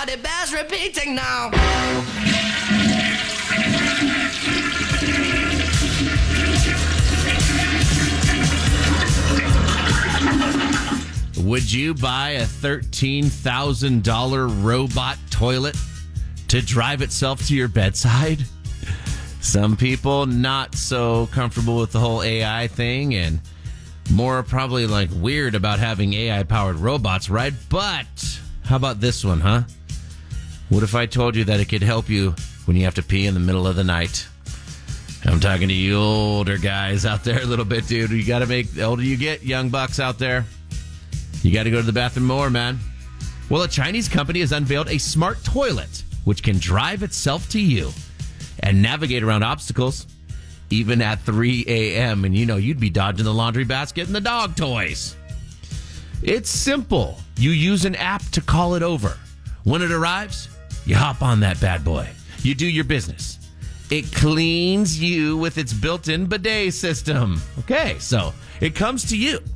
Everybody bears repeating now. Would you buy a $13,000 robot toilet to drive itself to your bedside? Some people not so comfortable with the whole AI thing and more probably like weird about having AI-powered robots, right? But how about this one, huh? What if I told you that it could help you when you have to pee in the middle of the night? I'm talking to you older guys out there a little bit, dude. You got to make, the older you get, young bucks out there, you got to go to the bathroom more, man. Well, a Chinese company has unveiled a smart toilet which can drive itself to you and navigate around obstacles, even at 3 a.m. And, you know, you'd be dodging the laundry basket and the dog toys. It's simple. You use an app to call it over. When it arrives, you hop on that bad boy. You do your business. It cleans you with its built-in bidet system. Okay, so it comes to you.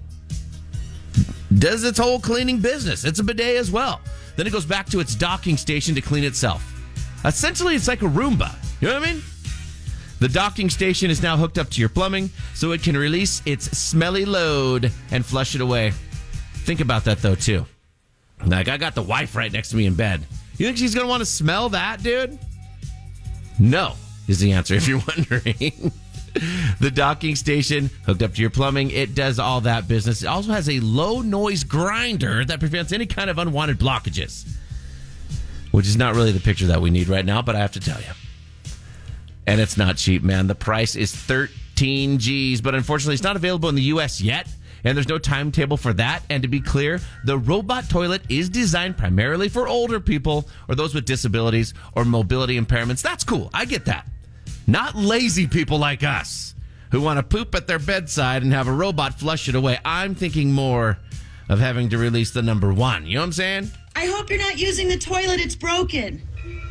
Does its whole cleaning business. It's a bidet as well. Then it goes back to its docking station to clean itself. Essentially, it's like a Roomba. You know what I mean? The docking station is now hooked up to your plumbing, so it can release its smelly load and flush it away. Think about that, though, too. Like, I got the wife right next to me in bed. You think she's going to want to smell that, dude? No, is the answer, if you're wondering. The docking station hooked up to your plumbing, it does all that business. It also has a low-noise grinder that prevents any kind of unwanted blockages, which is not really the picture that we need right now, but I have to tell you. And it's not cheap, man. The price is 13 G's, but unfortunately, it's not available in the U.S. yet, and there's no timetable for that. And to be clear, the robot toilet is designed primarily for older people or those with disabilities or mobility impairments. That's cool. I get that. Not lazy people like us who want to poop at their bedside and have a robot flush it away. I'm thinking more of having to release the number one. You know what I'm saying? I hope you're not using the toilet. It's broken.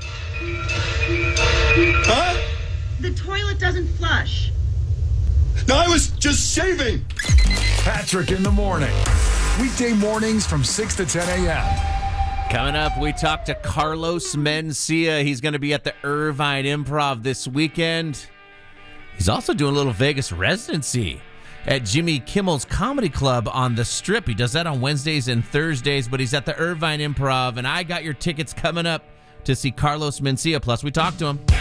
Huh? The toilet doesn't flush. No, I was just shaving. Patrick in the morning. Weekday mornings from 6 to 10 a.m. Coming up, we talk to Carlos Mencia. He's going to be at the Irvine Improv this weekend. He's also doing a little Vegas residency at Jimmy Kimmel's Comedy Club on the Strip. He does that on Wednesdays and Thursdays, but he's at the Irvine Improv, and I got your tickets coming up to see Carlos Mencia. Plus, we talked to him.